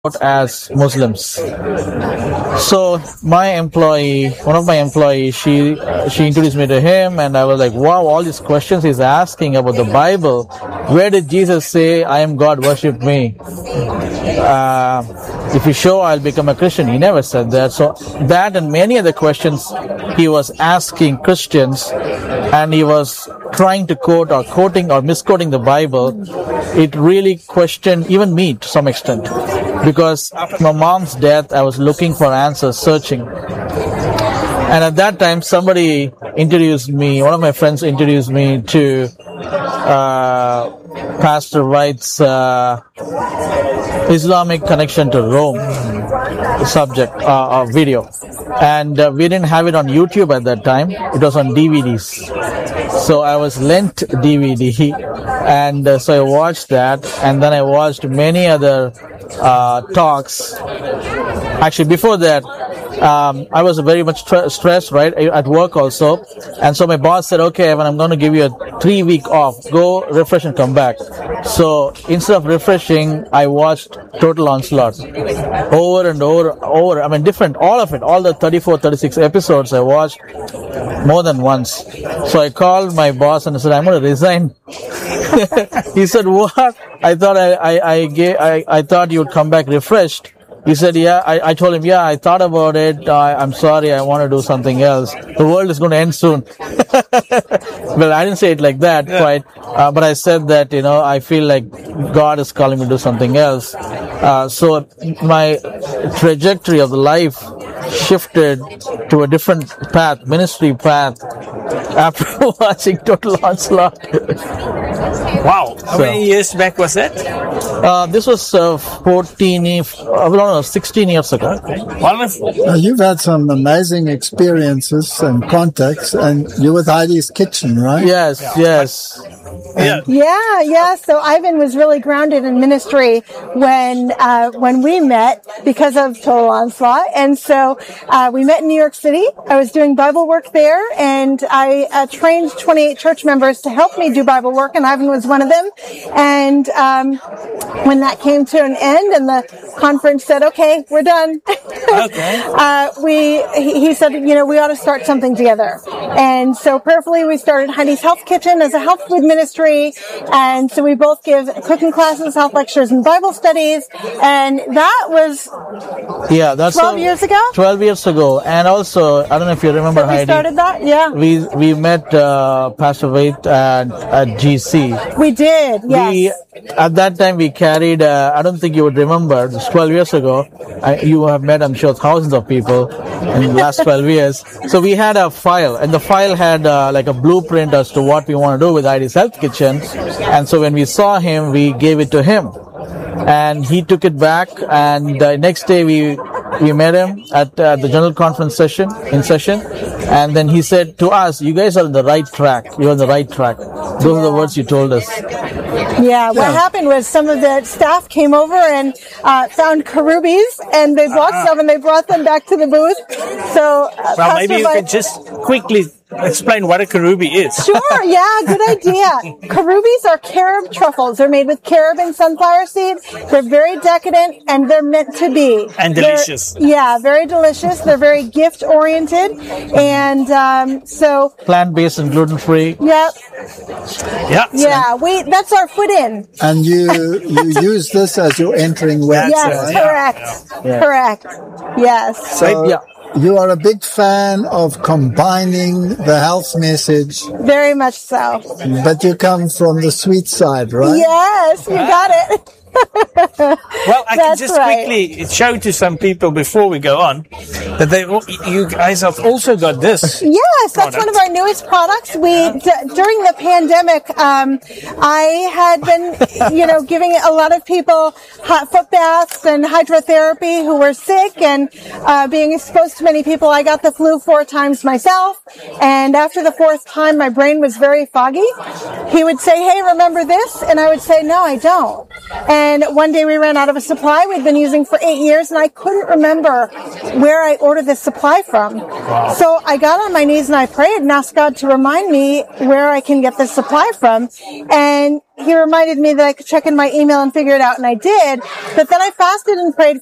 as Muslims. So one of my employees, she introduced me to him, and I was like, wow, all these questions he's asking about the Bible. Where did Jesus say, "I am God, worship me"? If you show, I'll become a Christian. He never said that. So that and many other questions he was asking Christians, and he was trying to quote or quoting or misquoting the Bible. It really questioned even me to some extent, because after my mom's death, I was looking for answers, searching. And at that time, somebody introduced me, one of my friends introduced me to Pastor White's Islamic Connection to Rome subject video. And we didn't have it on YouTube at that time. It was on DVDs. So I was lent DVD, and so I watched that, and then I watched many other talks. Actually, before that, I was very much stressed, right, at work also. And so my boss said, okay, Evan, I'm going to give you a 3-week off. Go refresh and come back. So instead of refreshing, I watched Total Onslaught over and over. I mean, different, all of it, all the 34, 36 episodes I watched more than once. So I called my boss and I said, I'm going to resign. He said, what? I thought I thought you would come back refreshed. He said, yeah. I told him, yeah, I thought about it. I'm sorry. I want to do something else. The world is going to end soon. Well, I didn't say it like that quite. But I said that, I feel like God is calling me to do something else. So my trajectory of life shifted to a different path, ministry path, after watching Total Onslaught. Wow. How many years back was that? This was 16 years ago. Okay. Wonderful. You've had some amazing experiences and contacts, and you're with Heidi's Kitchen, right? Yes. Yeah. So Ivan was really grounded in ministry when we met because of Total Onslaught. And so we met in New York City. I was doing Bible work there, and I trained 28 church members to help me do Bible work, and Ivan was one of them. And when that came to an end and the conference said, okay, we're done. He said, we ought to start something together. And so prayerfully we started Heidi's Health Kitchen as a health food ministry. And so we both give cooking classes, health lectures, and Bible studies. And that was 12 years ago? 12 years ago. And also, I don't know if you remember, Heidi. We started that? Yeah. We met Pastor Waite at GC. We did, yes. At that time, we carried, I don't think you would remember, this 12 years ago, you have met, I'm sure, thousands of people in the last 12 years. So we had a file, and the file had like a blueprint as to what we want to do with Heidi's Health Kitchen. And so when we saw him, we gave it to him. And he took it back, and next day we met him at the general conference session, and then he said to us, you guys are on the right track. You're on the right track. Those are the words you told us. Yeah, what happened was some of the staff came over and found Karubies, and they bought some and they brought them back to the booth. So, well, maybe you could just quickly explain what a Karubi is. Sure, yeah, good idea. Karubis are carob truffles. They're made with carob and sunflower seeds. They're very decadent, and they're meant to be. And delicious. Yeah, very delicious. They're very gift-oriented, and so... plant-based and gluten-free. Yep. Yeah. That's our foot in. And you use this as your entering way. Yes, correct. Yes. So, you are a big fan of combining the health message. Very much so. But you come from the sweet side, right? Yes, you got it. Well, I can just quickly show to some people before we go on that you guys have also got this. Yes, that's one of our newest products. During the pandemic, I had been, giving a lot of people hot foot baths and hydrotherapy who were sick, and being exposed to many people. I got the flu 4 times myself, and after the 4th time, my brain was very foggy. He would say, hey, remember this? And I would say, no, I don't. And one day we ran out of a supply we'd been using for 8 years, and I couldn't remember where I ordered this supply from. Wow. So I got on my knees and I prayed and asked God to remind me where I can get this supply from. And he reminded me that I could check in my email and figure it out, and I did. But then I fasted and prayed